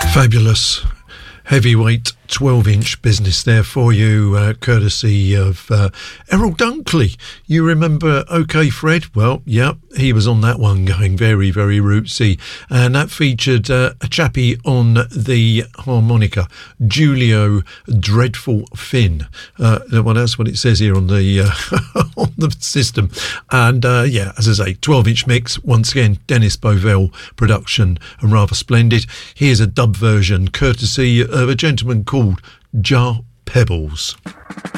Fabulous heavyweight 12-inch business there for you, courtesy of Errol Dunkley. You remember OK Fred? Well, yep, he was on that one going very, very rootsy. And that featured a chappie on the harmonica, Julio Dreadful Finn. Well, that's what it says here on the on the system. And yeah, as I say, 12-inch mix. Once again, Dennis Bovell production, and rather splendid. Here's a dub version, courtesy of a gentleman called Jar Pebbles.